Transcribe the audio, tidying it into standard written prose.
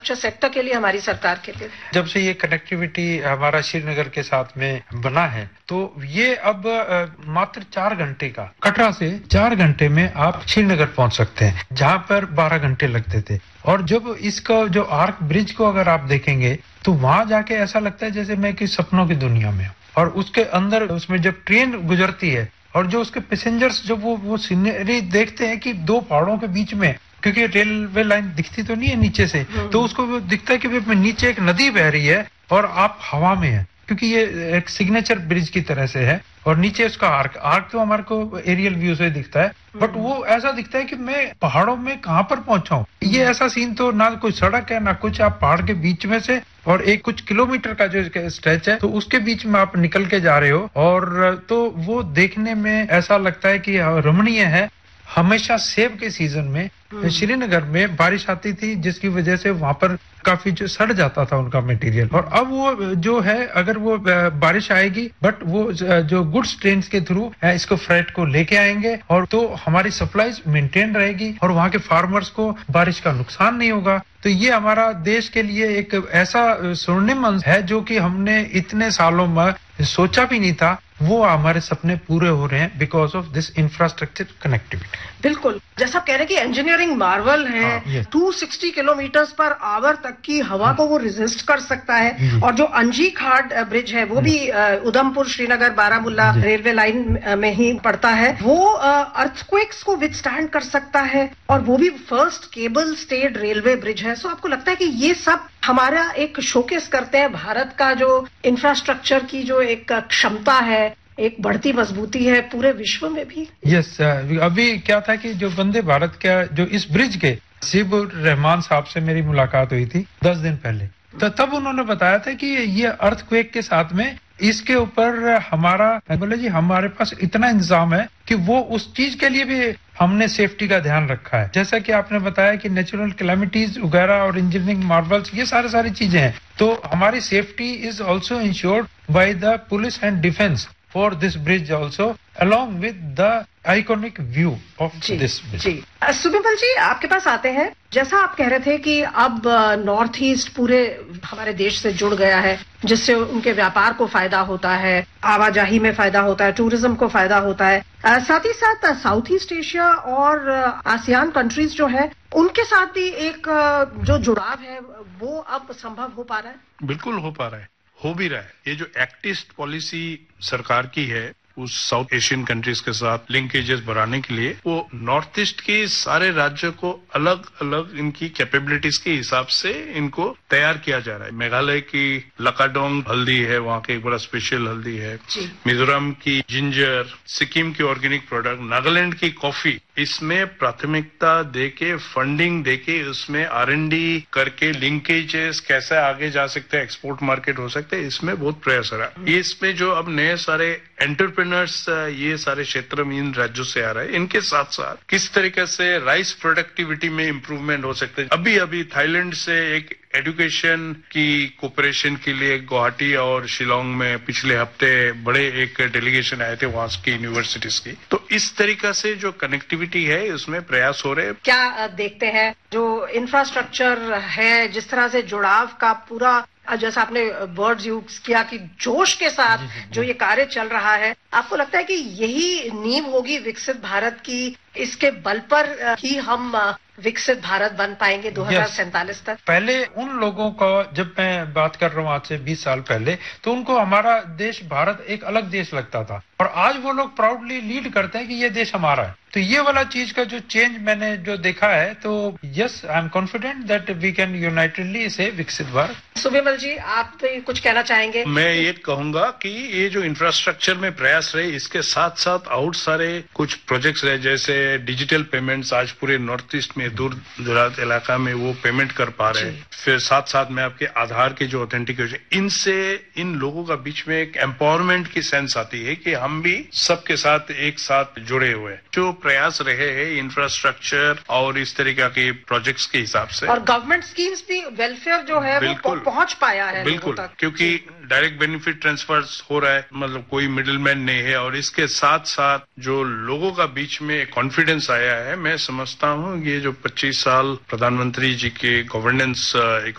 Sector के लिए, हमारी सरकार के लिए? जब से ये कनेक्टिविटी हमारा श्रीनगर के साथ में बना है तो ये अब मात्र 4 घंटे का, कटरा से 4 घंटे में आप श्रीनगर पहुंच सकते हैं, जहां पर 12 घंटे लगते थे। और जब इसका जो आर्क ब्रिज को अगर आप देखेंगे तो वहां जाके ऐसा लगता है जैसे मैं किसी सपनों की दुनिया में हूँ। और उसके अंदर उसमें जब ट्रेन गुजरती है और जो उसके पैसेंजर्स जब वो सीनरी देखते हैं कि 2 पहाड़ों के बीच में, क्योंकि रेलवे लाइन दिखती तो नहीं है नीचे से, तो उसको वो दिखता है कि नीचे एक नदी बह रही है और आप हवा में है, क्योंकि ये एक सिग्नेचर ब्रिज की तरह से है। और नीचे उसका आर्क तो हमारे को एरियल व्यू से दिखता है, बट वो ऐसा दिखता है कि मैं पहाड़ों में कहां पर पहुंचा हूं। ये ऐसा सीन तो ना कोई सड़क है ना कुछ, आप पहाड़ के बीच में से और एक कुछ किलोमीटर का जो स्ट्रेच है तो उसके बीच में आप निकल के जा रहे हो। और तो वो देखने में ऐसा लगता है कि रमणीय है। हमेशा सेब के सीजन में श्रीनगर में बारिश आती थी, जिसकी वजह से वहां पर काफी जो सड़ जाता था उनका मटेरियल। और अब वो जो है, अगर वो बारिश आएगी बट वो जो गुड्स ट्रेन के थ्रू इसको फ्रेट को लेके आएंगे और तो हमारी सप्लाईज मेंटेन रहेगी और वहां के फार्मर्स को बारिश का नुकसान नहीं होगा। तो ये हमारा देश के लिए एक ऐसा स्वर्णिम अंश है जो कि हमने इतने सालों में सोचा भी नहीं था। वो हमारे सपने पूरे हो रहे हैं because of this infrastructure connectivity. बिल्कुल, जैसा आप कह रहे हैं कि इंजीनियरिंग मार्वल है। 260 किलोमीटर पर आवर तक की हवा को वो रेजिस्ट कर सकता है। और जो अंजी खाड़ ब्रिज है वो भी उधमपुर, श्रीनगर, बारामूला रेलवे लाइन में ही पड़ता है। वो अर्थक्वेक्स को विथस्टैंड कर सकता है और वो भी first cable stayed railway bridge है। सो आपको लगता है कि ये सब हमारा एक शोकेस करते हैं भारत का जो इंफ्रास्ट्रक्चर की जो एक क्षमता है, एक बढ़ती मजबूती है पूरे विश्व में भी। यस, अभी क्या था कि जो वंदे भारत का जो इस ब्रिज के सिबुर रहमान साहब से मेरी मुलाकात हुई थी 10 दिन पहले, तो तब उन्होंने बताया था कि ये अर्थक्वेक के साथ में इसके ऊपर हमारा बोले जी हमारे पास इतना इंतजाम है कि वो उस चीज के लिए भी हमने सेफ्टी का ध्यान रखा है। जैसा कि आपने बताया कि नेचुरल कैलामिटीज वगैरह और इंजीनियरिंग मार्वल्स, ये सारी चीजें हैं, तो हमारी safety is also insured by the police and defence for this bridge also, along with the iconic view of this bridge. जी, सुबिमल जी आपके पास आते हैं। जैसा आप कह रहे थे कि अब नॉर्थ ईस्ट पूरे हमारे देश से जुड़ गया है, जिससे उनके व्यापार को फायदा होता है, आवाजाही में फायदा होता है, टूरिज्म को फायदा होता है। साथ ही साथ साउथ ईस्ट एशिया और आसियान कंट्रीज जो है उनके साथ भी एक जो जुड़ाव है वो अब संभव हो पा रहा है। बिल्कुल हो पा रहा है, हो भी रहा है। ये जो एक्टिस्ट पॉलिसी सरकार की है उस साउथ एशियन कंट्रीज के साथ लिंकेजेस बढ़ाने के लिए, वो नॉर्थ ईस्ट के सारे राज्यों को अलग अलग इनकी कैपेबिलिटीज के हिसाब से इनको तैयार किया जा रहा है। मेघालय की लकाडोंग हल्दी है, वहाँ के एक बड़ा स्पेशल हल्दी है। मिजोरम की जिंजर, सिक्किम की ऑर्गेनिक प्रोडक्ट, नागालैंड की कॉफी, इसमें प्राथमिकता देके फंडिंग देके उसमें R&D करके लिंकेजेस कैसे आगे जा सकते हैं, एक्सपोर्ट मार्केट हो सकते हैं, इसमें बहुत प्रयास हो रहा है। इसमें जो अब नए सारे एंटरप्रेन्योर्स ये सारे क्षेत्र में इन राज्यों से आ रहे हैं, इनके साथ साथ किस तरीके से राइस प्रोडक्टिविटी में इम्प्रूवमेंट हो सकते हैं। अभी थाईलैंड से एक एजुकेशन की कोऑपरेशन के लिए गुवाहाटी और शिलोंग में पिछले हफ्ते बड़े एक डेलीगेशन आए थे वहां की यूनिवर्सिटीज की। तो इस तरीका से जो कनेक्टिविटी है उसमें प्रयास हो रहे हैं। क्या देखते हैं जो इंफ्रास्ट्रक्चर है, जिस तरह से जुड़ाव का पूरा, जैसा आपने वर्ड्स यूज किया कि जोश के साथ जो ये कार्य चल रहा है, आपको लगता है कि यही नींव होगी विकसित भारत की, इसके बल पर ही हम विकसित भारत बन पाएंगे 2047 तक? पहले उन लोगों का, जब मैं बात कर रहा हूँ आज से 20 साल पहले, तो उनको हमारा देश भारत एक अलग देश लगता था और आज वो लोग प्राउडली लीड करते हैं कि ये देश हमारा है। तो ये वाला चीज का जो चेंज मैंने जो देखा है, तो yes I am confident that we can unitedly से विकसित भारत। सुबिमल जी आप तो कुछ कहना चाहेंगे? मैं ये कहूंगा कि ये जो इंफ्रास्ट्रक्चर में प्रयास रहे, इसके साथ साथ आउट सारे कुछ प्रोजेक्ट्स रहे, जैसे डिजिटल पेमेंट्स आज पूरे नॉर्थ ईस्ट में दूर दराज इलाका में वो पेमेंट कर पा रहे हैं। फिर साथ साथ में आपके आधार के जो ऑथेंटिकेशन, इनसे इन लोगों का बीच में एक एम्पावरमेंट की सेंस आती है कि हम भी सबके साथ एक साथ जुड़े हुए हैं। जो प्रयास रहे हैं इंफ्रास्ट्रक्चर और इस तरीके के प्रोजेक्ट्स के हिसाब से, और गवर्नमेंट स्कीम्स भी, वेलफेयर जो है वो पहुंच पाया है बिल्कुल, क्योंकि डायरेक्ट बेनिफिट ट्रांसफर्स हो रहा है, मतलब कोई मिडिलमैन नहीं है, और इसके साथ साथ जो लोगों का बीच में कॉन्फिडेंस आया है, मैं समझता हूँ ये जो 25 साल प्रधानमंत्री जी के गवर्नेंस